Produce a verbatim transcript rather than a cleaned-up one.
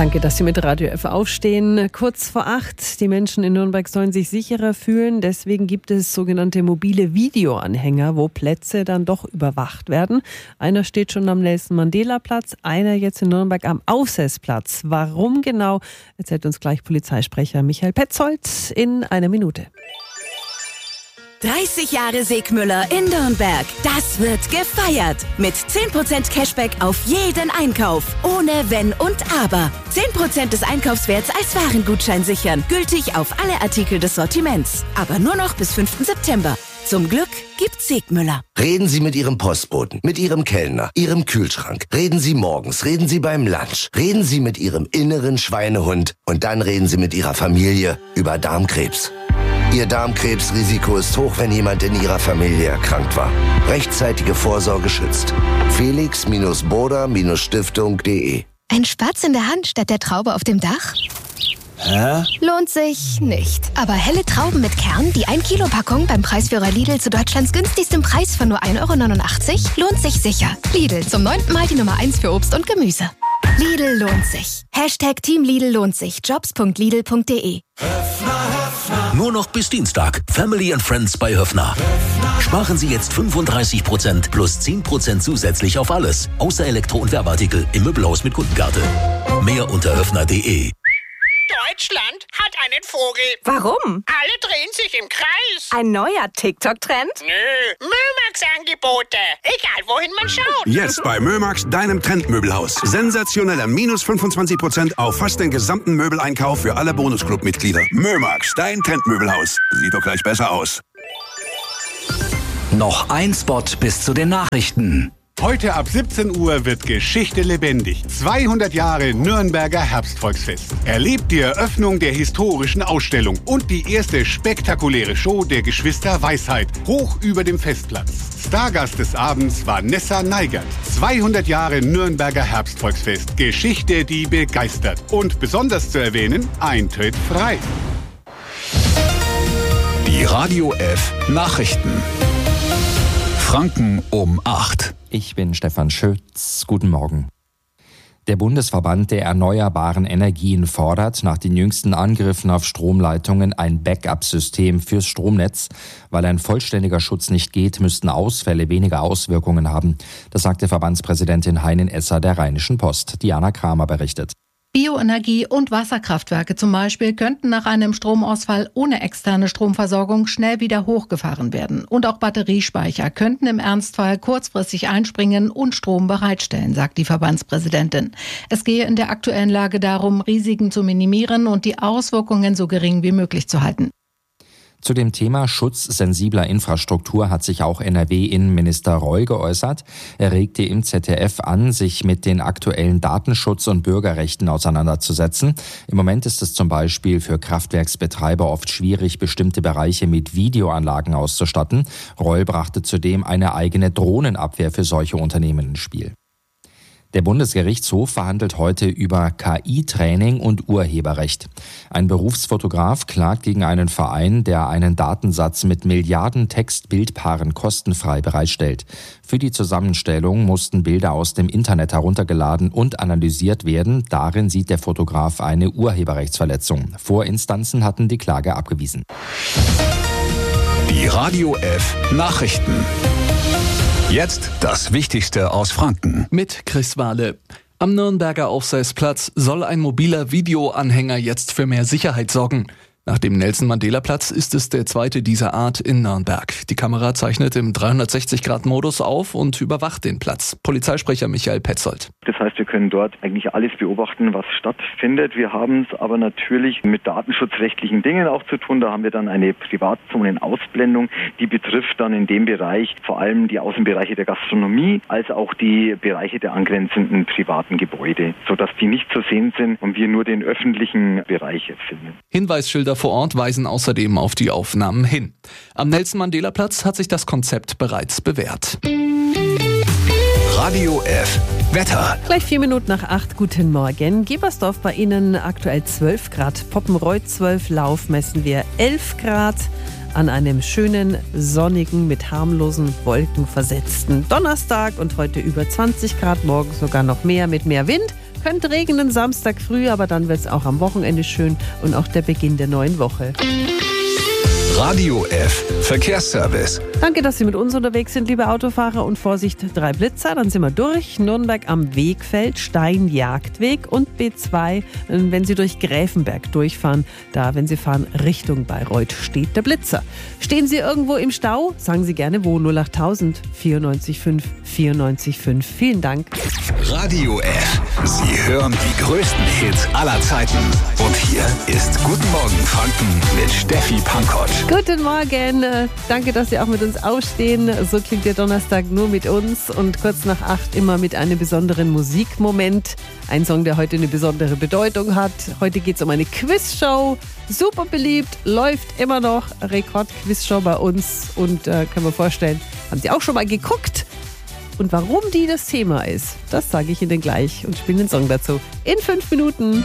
Danke, dass Sie mit Radio F aufstehen. Kurz vor acht. Die Menschen in Nürnberg sollen sich sicherer fühlen. Deswegen gibt es sogenannte mobile Videoanhänger, wo Plätze dann doch überwacht werden. Einer steht schon am Nelson-Mandela-Platz, einer jetzt in Nürnberg am Aufseß-Platz. Warum genau, erzählt uns gleich Polizeisprecher Michael Petzold in einer Minute. dreißig Jahre Segmüller in Nürnberg. Das wird gefeiert. Mit zehn Prozent Cashback auf jeden Einkauf. Ohne Wenn und Aber. zehn Prozent des Einkaufswerts als Warengutschein sichern. Gültig auf alle Artikel des Sortiments. Aber nur noch bis fünften September. Zum Glück gibt's Segmüller. Reden Sie mit Ihrem Postboten, mit Ihrem Kellner, Ihrem Kühlschrank. Reden Sie morgens, reden Sie beim Lunch. Reden Sie mit Ihrem inneren Schweinehund. Und dann reden Sie mit Ihrer Familie über Darmkrebs. Ihr Darmkrebsrisiko ist hoch, wenn jemand in Ihrer Familie erkrankt war. Rechtzeitige Vorsorge schützt. felix boda stiftung punkt de Ein Spatz in der Hand statt der Traube auf dem Dach? Hä? Lohnt sich nicht. Aber helle Trauben mit Kern, die ein Kilo Packung beim Preisführer Lidl zu Deutschlands günstigstem Preis von nur ein Euro neunundachtzig, lohnt sich sicher. Lidl, zum neunten Mal die Nummer eins für Obst und Gemüse. Lidl lohnt sich. Hashtag Team Lidl lohnt sich. jobs punkt lidl punkt de. Nur noch bis Dienstag. Family and Friends bei Höffner. Sparen Sie jetzt fünfunddreißig Prozent plus zehn Prozent zusätzlich auf alles. Außer Elektro- und Werbeartikel im Möbelhaus mit Kundenkarte. Mehr unter höffner punkt de. Deutschland hat einen Vogel. Warum? Alle drehen sich im Kreis. Ein neuer TikTok-Trend? Nö, Mömax-Angebote. Egal, wohin man schaut. Jetzt bei Mömax, deinem Trendmöbelhaus. Sensationeller minus fünfundzwanzig Prozent auf fast den gesamten Möbeleinkauf für alle Bonusclub-Mitglieder. Mömax, dein Trendmöbelhaus. Sieht doch gleich besser aus. Noch ein Spot bis zu den Nachrichten. Heute ab siebzehn Uhr wird Geschichte lebendig. zweihundert Jahre Nürnberger Herbstvolksfest. Erlebt die Eröffnung der historischen Ausstellung und die erste spektakuläre Show der Geschwister Weisheit hoch über dem Festplatz. Stargast des Abends war Nessa Neigert. zweihundert Jahre Nürnberger Herbstvolksfest. Geschichte, die begeistert. Und besonders zu erwähnen, Eintritt frei. Die Radio F Nachrichten. Franken um acht. Ich bin Stefan Schütz. Guten Morgen. Der Bundesverband der erneuerbaren Energien fordert nach den jüngsten Angriffen auf Stromleitungen ein Backup-System fürs Stromnetz. Weil ein vollständiger Schutz nicht geht, müssten Ausfälle weniger Auswirkungen haben. Das sagte Verbandspräsidentin Heinin Esser der Rheinischen Post. Diana Kramer berichtet. Bioenergie- und Wasserkraftwerke zum Beispiel könnten nach einem Stromausfall ohne externe Stromversorgung schnell wieder hochgefahren werden. Und auch Batteriespeicher könnten im Ernstfall kurzfristig einspringen und Strom bereitstellen, sagt die Verbandspräsidentin. Es gehe in der aktuellen Lage darum, Risiken zu minimieren und die Auswirkungen so gering wie möglich zu halten. Zu dem Thema Schutz sensibler Infrastruktur hat sich auch N R W-Innenminister Reul geäußert. Er regte im Z D F an, sich mit den aktuellen Datenschutz- und Bürgerrechten auseinanderzusetzen. Im Moment ist es zum Beispiel für Kraftwerksbetreiber oft schwierig, bestimmte Bereiche mit Videoanlagen auszustatten. Reul brachte zudem eine eigene Drohnenabwehr für solche Unternehmen ins Spiel. Der Bundesgerichtshof verhandelt heute über K I-Training und Urheberrecht. Ein Berufsfotograf klagt gegen einen Verein, der einen Datensatz mit Milliarden Text-Bildpaaren kostenfrei bereitstellt. Für die Zusammenstellung mussten Bilder aus dem Internet heruntergeladen und analysiert werden. Darin sieht der Fotograf eine Urheberrechtsverletzung. Vorinstanzen hatten die Klage abgewiesen. Die Radio F Nachrichten. Jetzt das Wichtigste aus Franken. Mit Chris Wahle. Am Nürnberger Aufseßplatz soll ein mobiler Videoanhänger jetzt für mehr Sicherheit sorgen. Nach dem Nelson-Mandela-Platz ist es der zweite dieser Art in Nürnberg. Die Kamera zeichnet im dreihundertsechzig Grad Modus auf und überwacht den Platz. Polizeisprecher Michael Petzold. Das heißt, wir können dort eigentlich alles beobachten, was stattfindet. Wir haben es aber natürlich mit datenschutzrechtlichen Dingen auch zu tun. Da haben wir dann eine Privatzonenausblendung, die betrifft dann in dem Bereich vor allem die Außenbereiche der Gastronomie, als auch die Bereiche der angrenzenden privaten Gebäude, sodass die nicht zu sehen sind und wir nur den öffentlichen Bereich jetzt filmen. Hinweisschilder vor Ort weisen außerdem auf die Aufnahmen hin. Am Nelson-Mandela-Platz hat sich das Konzept bereits bewährt. Radio F Wetter. Gleich vier Minuten nach acht. Guten Morgen. Gebersdorf bei Ihnen aktuell zwölf Grad. Poppenreuth zwölf, Lauf messen wir elf Grad. An einem schönen, sonnigen, mit harmlosen Wolken versetzten Donnerstag und heute über zwanzig Grad, morgen sogar noch mehr mit mehr Wind. Könnte regnen Samstag früh, aber dann wird es auch am Wochenende schön und auch der Beginn der neuen Woche. Radio F Verkehrsservice. Danke, dass Sie mit uns unterwegs sind, liebe Autofahrer. Und Vorsicht, drei Blitzer, dann sind wir durch. Nürnberg am Wegfeld, Stein-Jagdweg und B zwei, wenn Sie durch Gräfenberg durchfahren. Da, wenn Sie fahren Richtung Bayreuth, steht der Blitzer. Stehen Sie irgendwo im Stau? Sagen Sie gerne wo. null acht tausend vierundneunzig fünf vierundneunzig fünf. Vielen Dank. Radio F. Sie hören die größten Hits aller Zeiten. Und hier ist Guten Morgen Franken mit Steffi Pankotsch. Guten Morgen. Danke, dass Sie auch mit uns aufstehen. So klingt der Donnerstag nur mit uns. Und kurz nach acht immer mit einem besonderen Musikmoment. Ein Song, der heute eine besondere Bedeutung hat. Heute geht es um eine Quizshow. Super beliebt, läuft immer noch. Rekord-Quizshow bei uns. Und äh, können wir vorstellen, haben Sie auch schon mal geguckt? Und warum die das Thema ist, das sage ich Ihnen gleich und spiele den Song dazu in fünf Minuten.